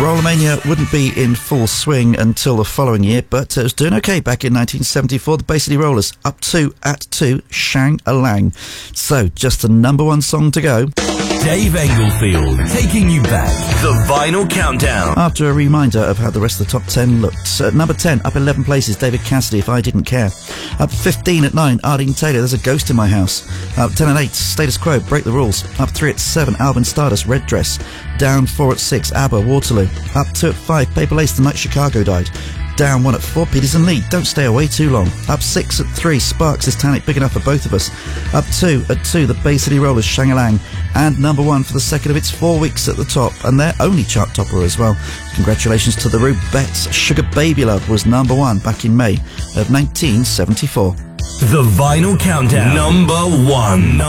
Rollermania wouldn't be in full swing until the following year, but it was doing okay back in 1974. The Bay City Rollers, up 2 at 2, Shang-a-Lang. So, just the number one song to go. Dave Englefield, taking you back. The Vinyl Countdown. After a reminder of how the rest of the top 10 looked. At number 10, up 11 places, David Cassidy, If I Didn't Care. Up 15 at 9, Ardeen Taylor, There's a Ghost in My House. Up 10 at 8, Status Quo, Break the Rules. Up 3 at 7, Alvin Stardust, Red Dress. Down 4 at 6, ABBA, Waterloo. Up 2 at 5, Paper Lace, The Night Chicago Died. Down 1 at 4, Peters and Lee, Don't Stay Away Too Long. Up 6 at 3, Sparks, Is Titanic Big Enough for Both of Us. Up 2 at 2, The Bay City Rollers, Shang-a-Lang. And number 1 for the second of its 4 weeks at the top, and their only chart topper as well. Congratulations to the Rubettes. Sugar Baby Love was number 1 back in May of 1974. The Vinyl Countdown. Number 1.